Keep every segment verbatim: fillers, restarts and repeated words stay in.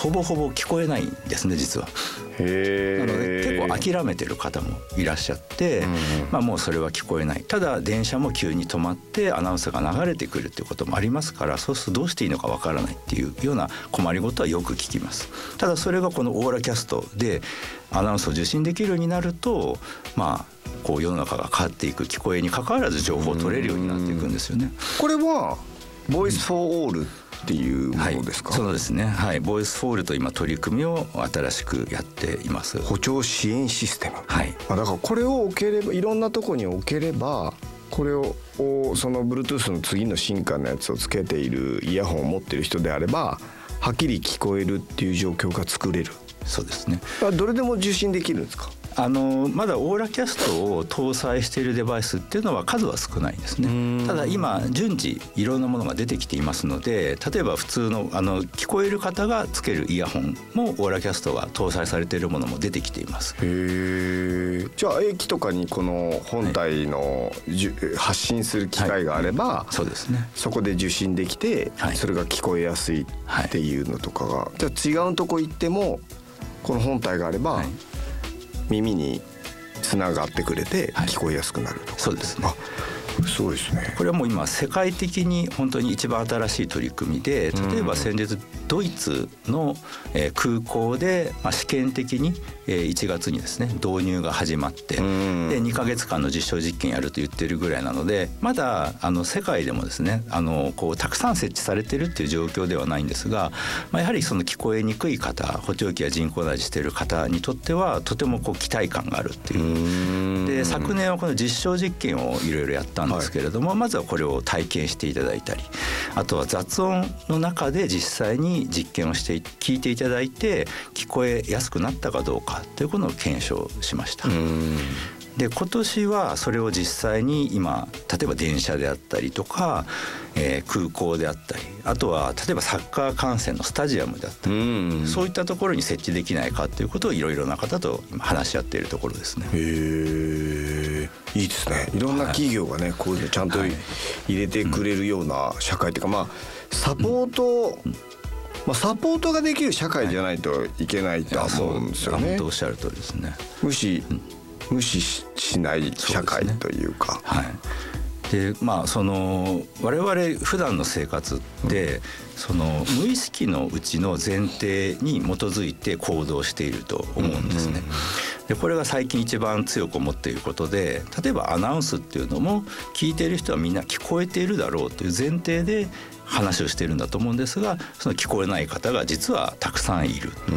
ほぼほぼ聞こえないんですね実は。 へなので結構諦めてる方もいらっしゃって、うんうんまあ、もうそれは聞こえない。ただ電車も急に止まってアナウンスが流れてくるっていうこともありますから、そうするとどうしていいのかわからないっていうような困りごとはよく聞きます。ただそれがこのオーラキャストでアナウンスを受信できるようになると、まあこう世の中が変わっていく、聞こえに関わらず情報を取れるようになっていくんですよね。 これはボイスフォーオールっていうものですか？ はい、そうですね、はい、ボイスフォールと今取り組みを新しくやっています。 補聴支援システム、 はい、 だからこれを置ければ、いろんなとこに置ければ、これをその Bluetooth の次の進化のやつをつけているイヤホンを持っている人であればはっきり聞こえるっていう状況が作れる。 そうですね。 どれでも受信できるんですか？ あのまだオーラキャストを搭載しているデバイスっていうのは数は少ないんですね。ただ今順次いろんなものが出てきていますので、例えば普通のあの聞こえる方がつけるイヤホンもオーラキャストが搭載されているものも出てきています。 へー。じゃあ駅とかにこの本体の、はい、発信する機械があれば、はい、 そうですね、 そこで受信できて、はい、それが聞こえやすいっていうのとかが、はい、じゃあ違うとこ行ってもこの本体があれば、はい、耳につながってくれて聞こえやすくなるとか、はい、 そうですね。 あ、すごいですね。 これはもう今世界的に本当に一番新しい取り組みで、例えば先日ドイツの空港で試験的にいちがつにですね導入が始まって、でにかげつかんの実証実験やると言ってるぐらいなので、まだあの世界でもですねあのこうたくさん設置されてるっていう状況ではないんですが、まあ、やはりその聞こえにくい方、補聴器や人工内耳している方にとってはとてもこう期待感があるっていう。で昨年はこの実証実験をいろいろやったんですけれども、はい、まずはこれを体験していただいたり、あとは雑音の中で実際に実験をして聞いていただいて聞こえやすくなったかどうかということを検証しました。で今年はそれを実際に今例えば電車であったりとか、えー、空港であったり、あとは例えばサッカー観戦のスタジアムであったり、そういったところに設置できないかということをいろいろな方と今話し合っているところですね。 へー、いいですね。いろんな企業がね、はい、こういうのちゃんと入れてくれるような社会というか、まあサポート、うんまあ、サポートができる社会じゃないといけないとは思うんですよね。 本当おっしゃる通りですね。 無視、うん無視しない社会というか。 ね、はい。でまあその我々普段の生活って、うん、その無意識のうちの前提に基づいて行動していると思うんですね。うんうん、でこれが最近一番強く思っていることで、例えばアナウンスっていうのも聞いている人はみんな聞こえているだろうという前提で話をしているんだと思うんですが、その聞こえない方が実はたくさんいる。うん、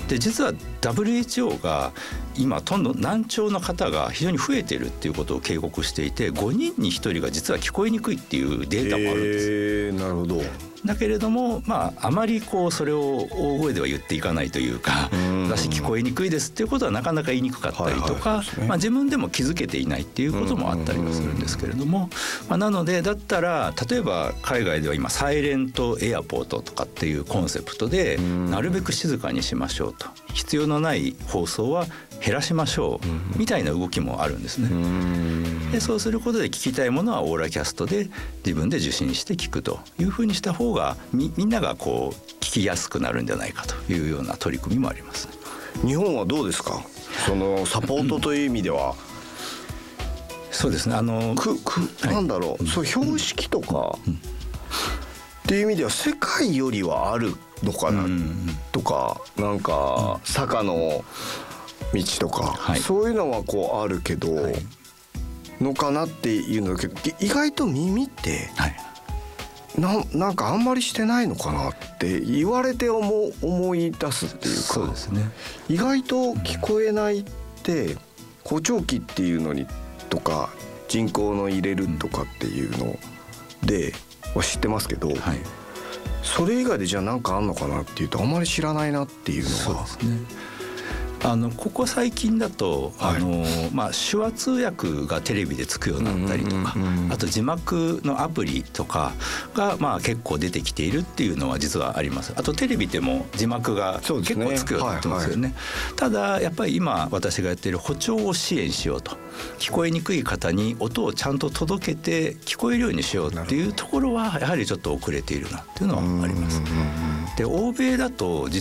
で実は ダブリューエイチオー が今どんどん難聴の方が非常に増えているっていうことを警告していて、ごにんにひとりが実は聞こえにくいっていうデータもあるんです。 えー、なるほど。 だけれども、まあ、あまりこうそれを大声では言っていかないというか、私聞こえにくいですっていうことはなかなか言いにくかったりとか、はいはいねまあ、自分でも気づけていないっていうこともあったりはするんですけれども、まあ、なのでだったら例えば海外では今サイレントエアポートとかっていうコンセプトでなるべく静かにしましょうと、必要のない放送は減らしましょうみたいな動きもあるんですね。でそうすることで聞きたいものはオーラキャストで自分で受信して聞くというふうにした方が み, みんながこう聞きやすくなるんじゃないかというような取り組みもあります。 日本はどうですか、そのサポートという意味では。 そうですね、あのくくなんだろう、はい、そう標識とか、うん、っていう意味では世界よりはあるのかなとか、うん、なんか坂の道とか、はい、そういうのはこうあるけど、はい、のかなっていうのだけど、意外と耳って、はい、な, なんかあんまりしてないのかなって言われて 思, 思い出すっていうか、 そうですね、 意外と聞こえないって補聴器っていうのにとか人工の入れるとかっていうのでは知ってますけど、はい、それ以外でじゃあ何かあんのかなっていうとあんまり知らないなっていうのは。 そうですね、あのここ最近だと、はい、あのまあ、手話通訳がテレビでつくようになったりとか、あと字幕のアプリとかが、まあ、結構出てきているっていうのは実はあります。あとテレビでも字幕が結構つくようになってますよね。はいはい、ただやっぱり今私がやっている補聴を支援しようと、聞こえにくい方に音をちゃんと届けて聞こえるようにしようっていうところはやはりちょっと遅れているなっていうのはあります。で欧米だと